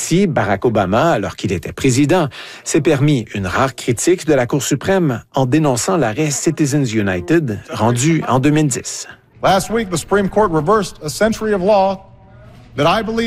Ainsi, Barack Obama, alors qu'il était président, s'est permis une rare critique de la Cour suprême en dénonçant l'arrêt Citizens United rendu en 2010. Last week, the Supreme Court reversed a century of law that I believe